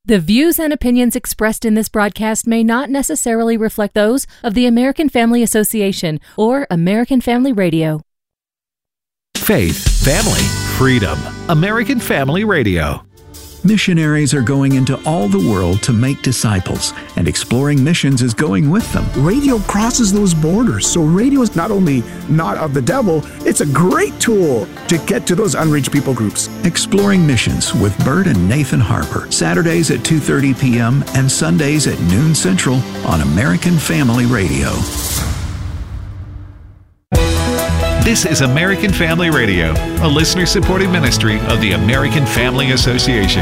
The views and opinions expressed in this broadcast may not necessarily reflect those of the American Family Association or American Family Radio. Faith, family, freedom. American Family Radio. Missionaries are going into all the world to make disciples, and Exploring Missions is going with them. Radio crosses those borders, so radio is not only not of the devil, it's a great tool to get to those unreached people groups. Exploring Missions with Bert and Nathan Harper, Saturdays at 2:30 p.m. and Sundays at noon Central on American Family Radio. This is American Family Radio, a listener-supported ministry of the American Family Association.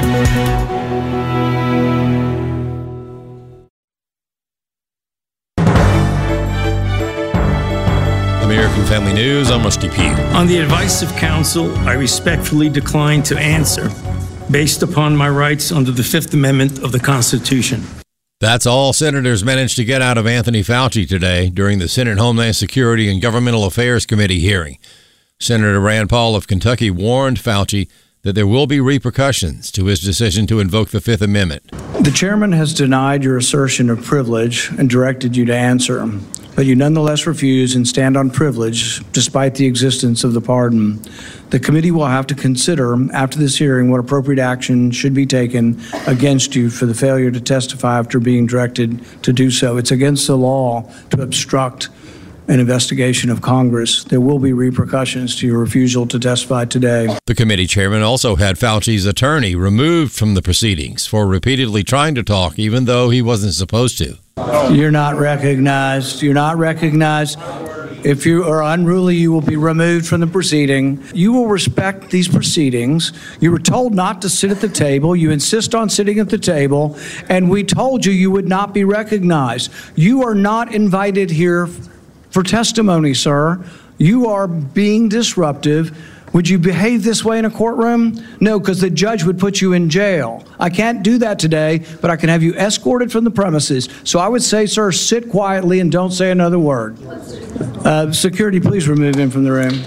American Family News, I'm Rusty P. On the advice of counsel, I respectfully decline to answer based upon my rights under the Fifth Amendment of the Constitution. That's all senators managed to get out of Anthony Fauci today during the Senate Homeland Security and Governmental Affairs Committee hearing. Senator Rand Paul of Kentucky warned Fauci that there will be repercussions to his decision to invoke the Fifth Amendment. The chairman has denied your assertion of privilege and directed you to answer, but you nonetheless refuse and stand on privilege despite the existence of the pardon. The committee will have to consider after this hearing what appropriate action should be taken against you for the failure to testify after being directed to do so. It's against the law to obstruct an investigation of Congress. There will be repercussions to your refusal to testify today. The committee chairman also had Fauci's attorney removed from the proceedings for repeatedly trying to talk even though he wasn't supposed to. You're not recognized. You're not recognized. If you are unruly, you will be removed from the proceeding. You will respect these proceedings. You were told not to sit at the table. You insist on sitting at the table, and we told you you would not be recognized. You are not invited here for testimony, sir. You are being disruptive. Would you behave this way in a courtroom? No, because the judge would put you in jail. I can't do that today, but I can have you escorted from the premises. So I would say, sir, sit quietly and don't say another word. Security, please remove him from the room.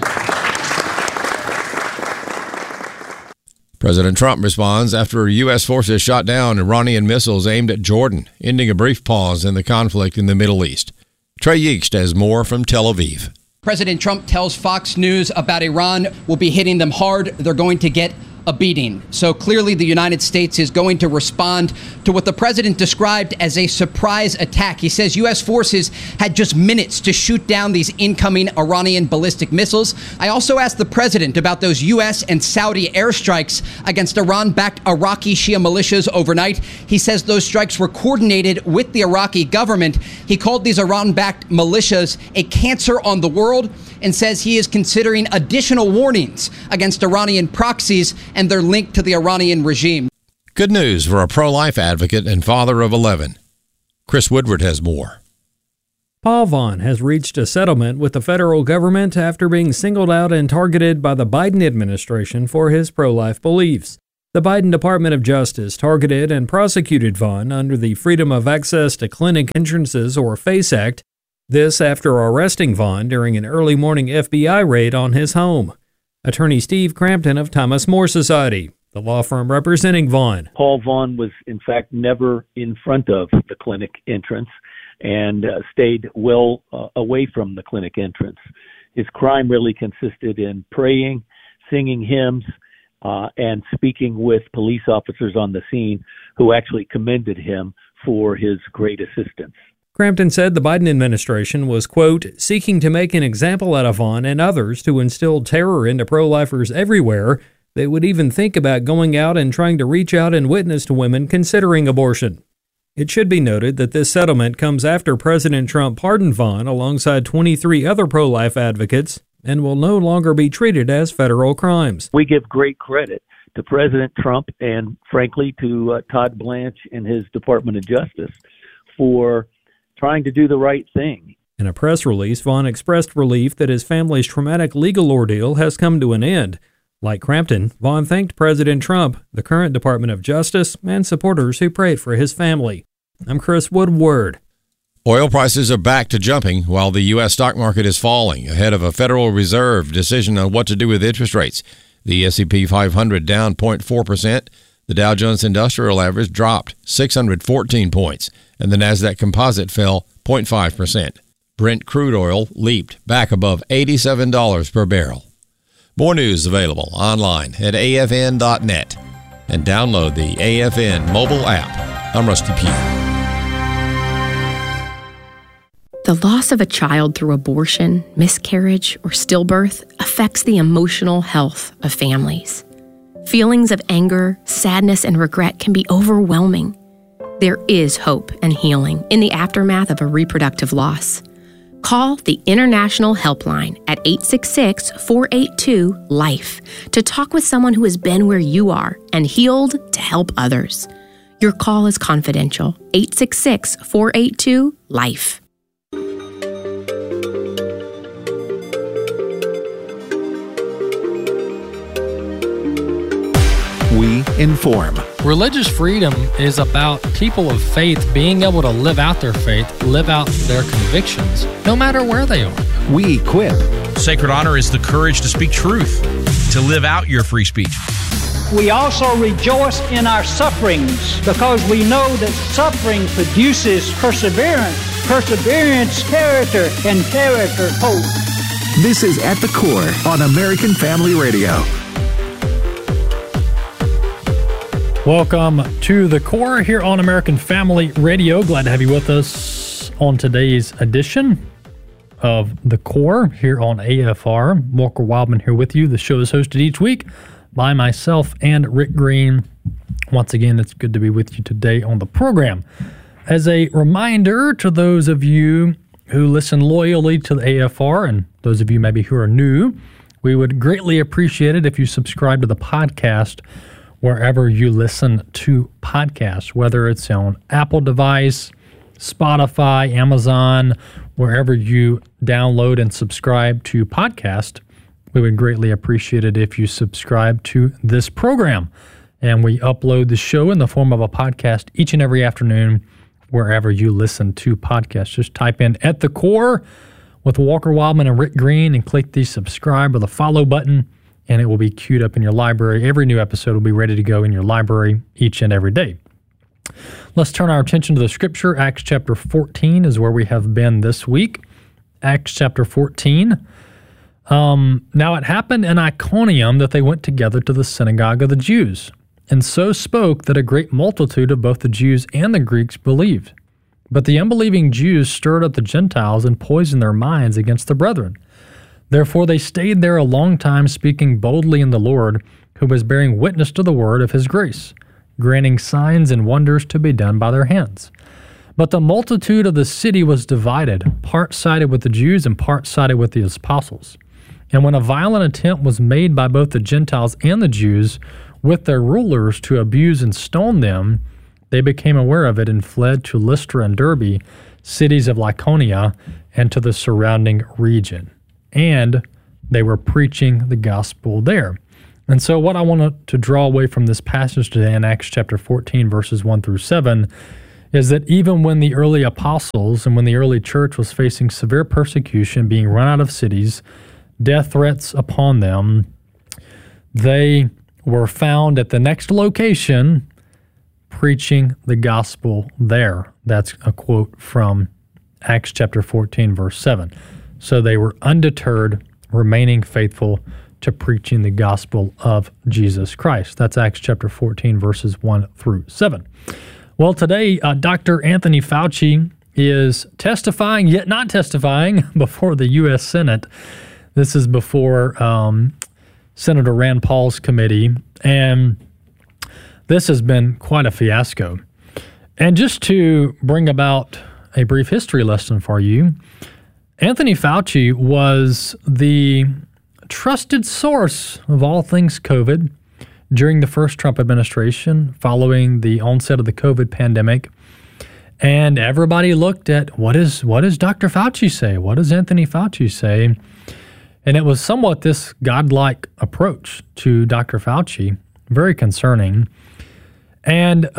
President Trump responds after U.S. forces shot down Iranian missiles aimed at Jordan, ending a brief pause in the conflict in the Middle East. Trey Yeast has more from Tel Aviv. President Trump tells Fox News about Iran will be hitting them hard. They're going to get a beating. So clearly the United States is going to respond to what the president described as a surprise attack. He says U.S. forces had just minutes to shoot down these incoming Iranian ballistic missiles. I also asked the president about those U.S. and Saudi airstrikes against Iran-backed Iraqi Shia militias overnight. He says those strikes were coordinated with the Iraqi government. He called these Iran-backed militias a cancer on the world and says he is considering additional warnings against Iranian proxies and their link to the Iranian regime. Good news for a pro-life advocate and father of 11. Chris Woodward has more. Paul Vaughn has reached a settlement with the federal government after being singled out and targeted by the Biden administration for his pro-life beliefs. The Biden Department of Justice targeted and prosecuted Vaughn under the Freedom of Access to Clinic Entrances, or FACE Act. This after arresting Vaughn during an early morning FBI raid on his home. Attorney Steve Crampton of Thomas More Society, the law firm representing Vaughn. Paul Vaughn was, in fact, never in front of the clinic entrance and stayed well away from the clinic entrance. His crime really consisted in praying, singing hymns, and speaking with police officers on the scene who actually commended him for his great assistance. Crampton said the Biden administration was, quote, seeking to make an example out of Vaughn and others to instill terror into pro-lifers everywhere. They would even think about going out and trying to reach out and witness to women considering abortion. It should be noted that this settlement comes after President Trump pardoned Vaughn alongside 23 other pro-life advocates and will no longer be treated as federal crimes. We give great credit to President Trump and, frankly, to Todd Blanche and his Department of Justice for trying to do the right thing. In a press release, Vaughn expressed relief that his family's traumatic legal ordeal has come to an end. Like Crampton, Vaughn thanked President Trump, the current Department of Justice, and supporters who prayed for his family. I'm Chris Woodward. Oil prices are back to jumping while the U.S. stock market is falling ahead of a Federal Reserve decision on what to do with interest rates. The S&P 500 down 0.4%, The Dow Jones Industrial Average dropped 614 points, and the Nasdaq Composite fell 0.5%. Brent crude oil leaped back above $87 per barrel. More news available online at afn.net and download the AFN mobile app. I'm Rusty Pugh. The loss of a child through abortion, miscarriage, or stillbirth affects the emotional health of families. Feelings of anger, sadness, and regret can be overwhelming. There is hope and healing in the aftermath of a reproductive loss. Call the International Helpline at 866-482-LIFE to talk with someone who has been where you are and healed to help others. Your call is confidential. 866-482-LIFE. We inform. Religious freedom is about people of faith being able to live out their faith, live out their convictions, no matter where they are. We equip. Sacred honor is the courage to speak truth, to live out your free speech. We also rejoice in our sufferings because we know that suffering produces perseverance, perseverance, character, and character, hope. This is At the Core on American Family Radio. Welcome to The Core here on American Family Radio. Glad to have you with us on today's edition of The Core here on AFR. Walker Wildman here with you. The show is hosted each week by myself and Rick Green. Once again, it's good to be with you today on the program. As a reminder to those of you who listen loyally to the AFR and those of you maybe who are new, we would greatly appreciate it if you subscribe to the podcast wherever you listen to podcasts, whether it's on Apple device, Spotify, Amazon, wherever you download and subscribe to podcast. We would greatly appreciate it if you subscribe to this program. And we upload the show in the form of a podcast each and every afternoon wherever you listen to podcasts. Just type in At the Core with Walker Wildman and Rick Green and click the subscribe or the follow button, and it will be queued up in your library. Every new episode will be ready to go in your library each and every day. Let's turn our attention to the scripture. Acts chapter 14 is where we have been this week. Acts chapter 14. Now it happened in Iconium that they went together to the synagogue of the Jews, and so spoke that a great multitude of both the Jews and the Greeks believed. But the unbelieving Jews stirred up the Gentiles and poisoned their minds against the brethren. Therefore they stayed there a long time, speaking boldly in the Lord, who was bearing witness to the word of his grace, granting signs and wonders to be done by their hands. But the multitude of the city was divided, part sided with the Jews and part sided with the apostles. And when a violent attempt was made by both the Gentiles and the Jews with their rulers to abuse and stone them, they became aware of it and fled to Lystra and Derbe, cities of Lycaonia, and to the surrounding region. And they were preaching the gospel there. And so what I want to draw away from this passage today in Acts chapter 14, verses 1 through 7, is that even when the early apostles and when the early church was facing severe persecution, being run out of cities, death threats upon them, they were found at the next location preaching the gospel there. That's a quote from Acts chapter 14, verse 7. So they were undeterred, remaining faithful to preaching the gospel of Jesus Christ. That's Acts chapter 14, verses 1 through 7. Well, today, Dr. Anthony Fauci is testifying, yet not testifying, before the U.S. Senate. This is before Senator Rand Paul's committee, and this has been quite a fiasco. And just to bring about a brief history lesson for you, Anthony Fauci was the trusted source of all things COVID during the first Trump administration, following the onset of the COVID pandemic. And everybody looked at what does Dr. Fauci say? What does Anthony Fauci say? And it was somewhat this godlike approach to Dr. Fauci, very concerning. And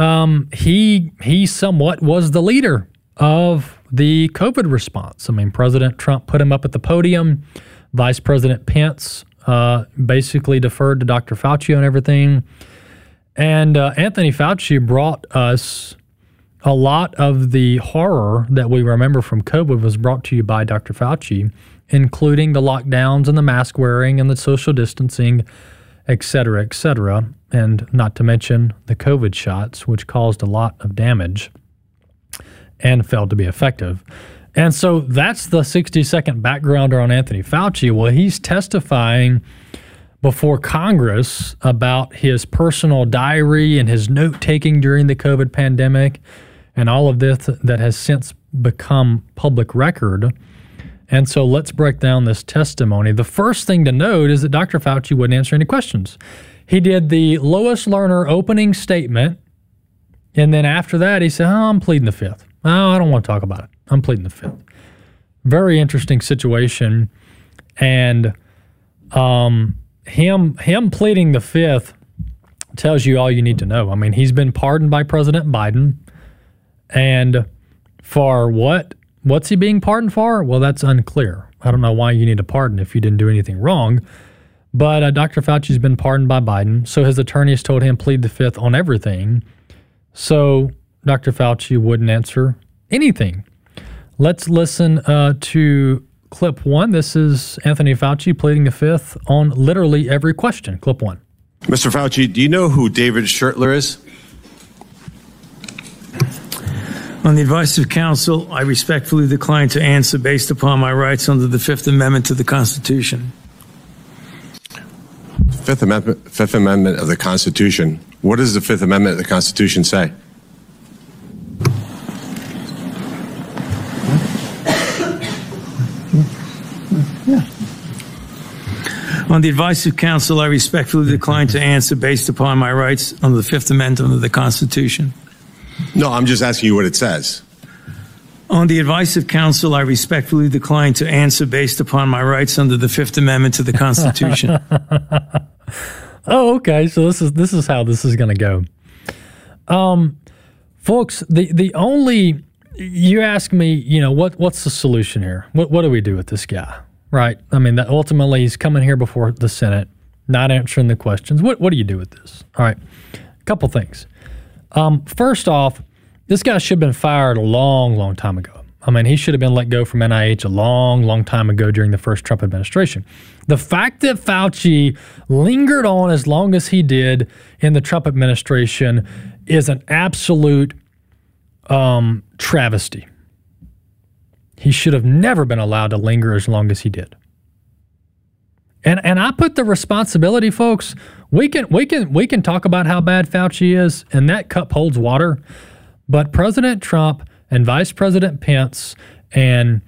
he somewhat was the leader of the COVID response. I mean, President Trump put him up at the podium. Vice President Pence basically deferred to Dr. Fauci on everything. And Anthony Fauci brought us a lot of the horror that we remember from COVID was brought to you by Dr. Fauci, including the lockdowns and the mask wearing and the social distancing, et cetera, and not to mention the COVID shots, which caused a lot of damage and failed to be effective. And so that's the 60-second backgrounder on Anthony Fauci. Well, he's testifying before Congress about his personal diary and his note-taking during the COVID pandemic and all of this that has since become public record. And so let's break down this testimony. The first thing to note is that Dr. Fauci wouldn't answer any questions. He did the Lois Lerner opening statement, and then after that he said, I'm pleading the fifth. Oh, I don't want to talk about it. I'm pleading the fifth. Very interesting situation. And him pleading the fifth tells you all you need to know. I mean, he's been pardoned by President Biden. And for what? What's he being pardoned for? Well, that's unclear. I don't know why you need a pardon if you didn't do anything wrong. But Dr. Fauci's been pardoned by Biden, so his attorneys told him plead the fifth on everything. So Dr. Fauci wouldn't answer anything. Let's listen to clip one. This is Anthony Fauci pleading the fifth on literally every question. Clip one. Mr. Fauci, do you know who David Schertler is? On the advice of counsel, I respectfully decline to answer based upon my rights under the Fifth Amendment to the Constitution. Fifth Amendment of the Constitution. What does the Fifth Amendment of the Constitution say? On the advice of counsel, I respectfully decline to answer based upon my rights under the Fifth Amendment of the Constitution. No, I'm just asking you what it says. On the advice of counsel, I respectfully decline to answer based upon my rights under the Fifth Amendment to the Constitution. Oh, okay. So this is how this is going to go. Folks, the only, you ask me, you know, what's the solution here? What do we do with this guy? Right? I mean, that ultimately he's coming here before the Senate, not answering the questions. What do you do with this? All right. A couple things. First off, this guy should have been fired a long time ago. I mean, he should have been let go from NIH a long time ago during the first Trump administration. The fact that Fauci lingered on as long as he did in the Trump administration is an absolute travesty. He should have never been allowed to linger as long as he did. And I put the responsibility, folks. We can talk about how bad Fauci is, and that cup holds water. But President Trump and Vice President Pence and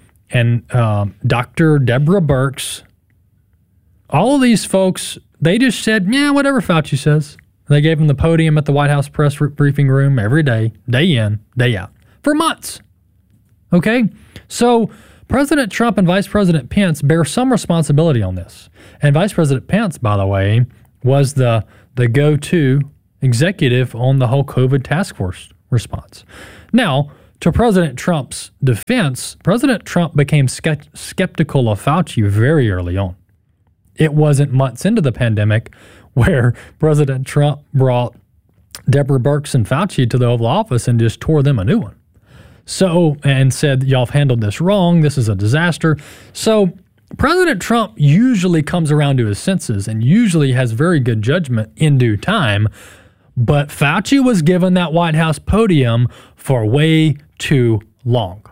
Dr. Deborah Birx, all of these folks, they just said, yeah, whatever Fauci says. They gave him the podium at the White House press briefing room every day, day in, day out, for months. Okay? So President Trump and Vice President Pence bear some responsibility on this. And Vice President Pence, by the way, was the go-to executive on the whole COVID task force response. Now, to President Trump's defense, President Trump became skeptical of Fauci very early on. It wasn't months into the pandemic where President Trump brought Deborah Birx and Fauci to the Oval Office and just tore them a new one. So, and said, y'all have handled this wrong. This is a disaster. So President Trump usually comes around to his senses and usually has very good judgment in due time. But Fauci was given that White House podium for way too long.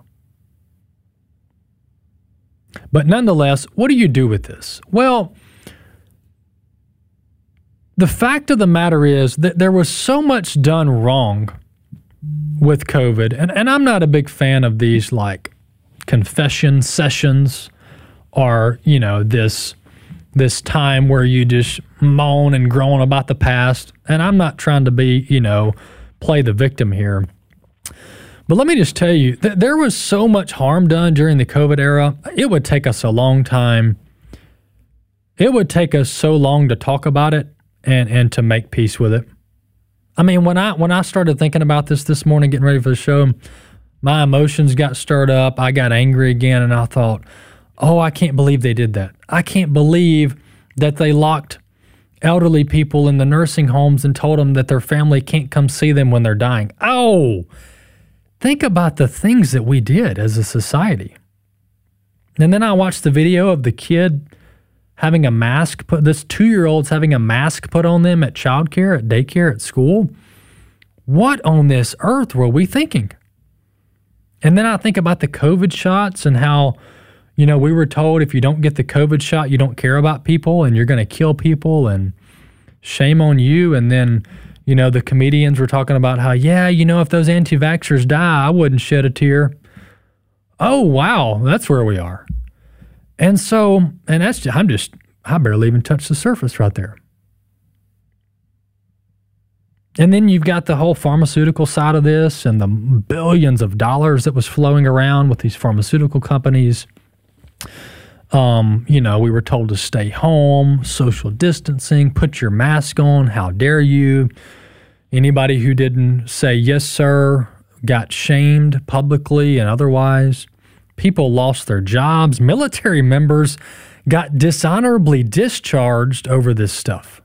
But nonetheless, what do you do with this? Well, the fact of the matter is that there was so much done wrong with COVID. And I'm not a big fan of these like confession sessions or, you know, this time where you just moan and groan about the past. And I'm not trying to be, you know, play the victim here. But let me just tell you, there was so much harm done during the COVID era. It would take us a long time. It would take us so long to talk about it and to make peace with it. I mean, when I started thinking about this morning, getting ready for the show, my emotions got stirred up. I got angry again, and I thought, oh, I can't believe they did that. I can't believe that they locked elderly people in the nursing homes and told them that their family can't come see them when they're dying. Oh, think about the things that we did as a society. And then I watched the video of the kid having a mask put, this 2-year-old's having a mask put on them at childcare, at daycare, at school. What on this earth were we thinking? And then I think about the COVID shots and how, you know, we were told if you don't get the COVID shot, you don't care about people and you're going to kill people and shame on you. And then, you know, the comedians were talking about how, yeah, you know, if those anti-vaxxers die, I wouldn't shed a tear. Oh, wow, that's where we are. And so, and that's just, I barely even touched the surface right there. And then you've got the whole pharmaceutical side of this and the billions of dollars that was flowing around with these pharmaceutical companies. You know, we were told to stay home, social distancing, put your mask on. How dare you? Anybody who didn't say, yes, sir, got shamed publicly and otherwise. People lost their jobs. Military members got dishonorably discharged over this stuff.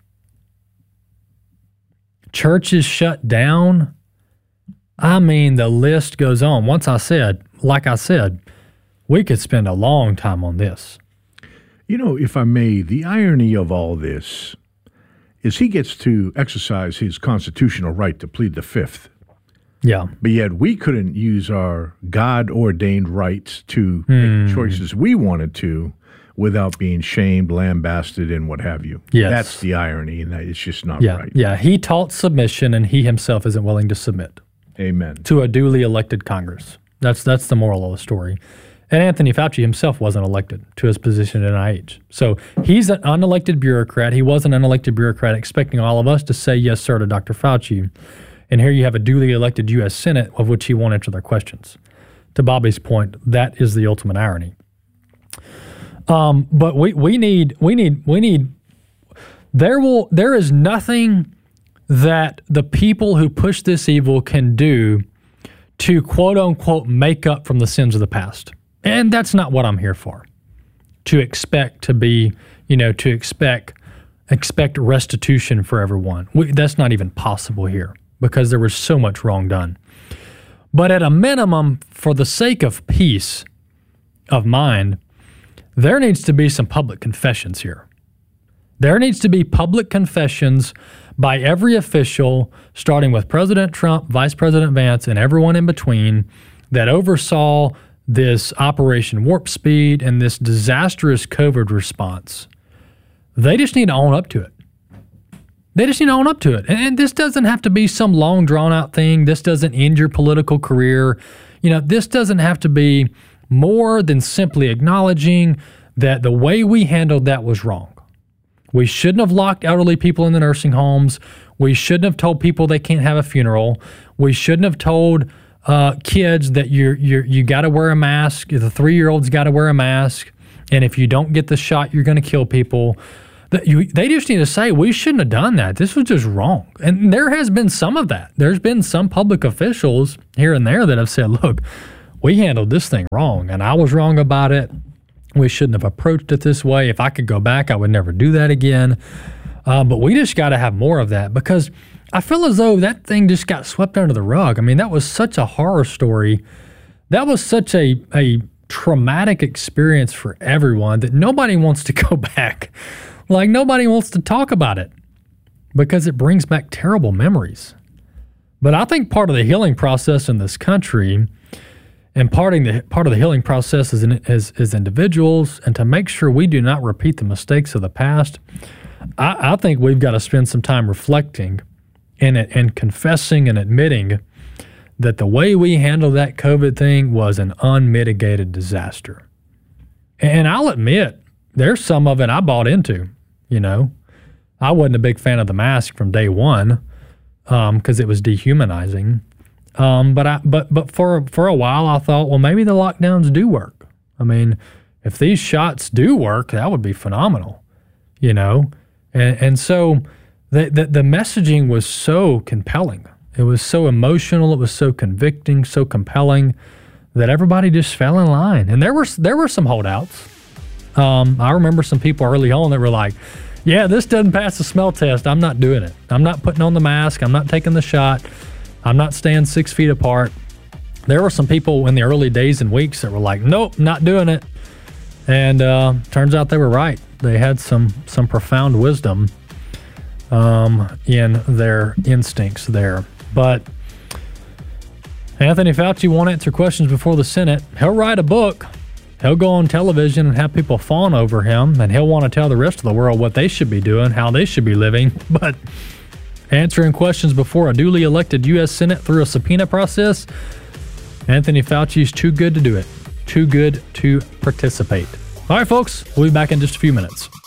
Churches shut down. I mean, the list goes on. Like I said, we could spend a long time on this. You know, if I may, the irony of all this is he gets to exercise his constitutional right to plead the fifth. Yeah. But yet we couldn't use our God-ordained rights to make choices we wanted to without being shamed, lambasted, and what have you. Yes. That's the irony, and it's just not right. Yeah, he taught submission, and he himself isn't willing to submit. Amen. To a duly elected Congress. That's the moral of the story. And Anthony Fauci himself wasn't elected to his position at NIH. So he's an unelected bureaucrat. He was an unelected bureaucrat expecting all of us to say yes, sir, to Dr. Fauci. And here you have a duly elected U.S. Senate of which he won't answer their questions. To Bobby's point, that is the ultimate irony. But we need. There is nothing that the people who push this evil can do to quote unquote make up from the sins of the past. And that's not what I'm here for. To expect restitution for everyone. That's not even possible here because there was so much wrong done. But at a minimum, for the sake of peace of mind, there needs to be some public confessions here. There needs to be public confessions by every official, starting with President Trump, Vice President Vance, and everyone in between that oversaw this Operation Warp Speed and this disastrous COVID response. They just need to own up to it. And this doesn't have to be some long, drawn-out thing. This doesn't end your political career. This doesn't have to be more than simply acknowledging that the way we handled that was wrong. We shouldn't have locked elderly people in the nursing homes. We shouldn't have told people they can't have a funeral. We shouldn't have told kids that you got to wear a mask. The 3-year-old's got to wear a mask. And if you don't get the shot, you're going to kill people. They just need to say, we shouldn't have done that. This was just wrong. And there has been some of that. There's been some public officials here and there that have said, look, we handled this thing wrong, and I was wrong about it. We shouldn't have approached it this way. If I could go back, I would never do that again. But we just got to have more of that because I feel as though that thing just got swept under the rug. I mean, that was such a horror story. That was such a traumatic experience for everyone that nobody wants to go back. Like, nobody wants to talk about it because it brings back terrible memories. But I think part of the healing process in this country and part of the healing process is individuals, and to make sure we do not repeat the mistakes of the past, I think we've got to spend some time reflecting and confessing and admitting that the way we handled that COVID thing was an unmitigated disaster. And I'll admit, there's some of it I bought into. I wasn't a big fan of the mask from day one because it was dehumanizing. But for a while I thought, well, maybe the lockdowns do work. I mean, if these shots do work, that would be phenomenal, And so the messaging was so compelling. It was so emotional. It was so convicting, so compelling that everybody just fell in line. And there were some holdouts. I remember some people early on that were like, yeah, this doesn't pass the smell test. I'm not doing it. I'm not putting on the mask. I'm not taking the shot. I'm not staying 6 feet apart. There were some people in the early days and weeks that were like, nope, not doing it. And turns out they were right. They had some profound wisdom in their instincts there. But Anthony Fauci won't answer questions before the Senate. He'll write a book. He'll go on television and have people fawn over him, and he'll want to tell the rest of the world what they should be doing, how they should be living. But answering questions before a duly elected U.S. Senate through a subpoena process, Anthony Fauci's too good to do it. Too good to participate. All right, folks, we'll be back in just a few minutes.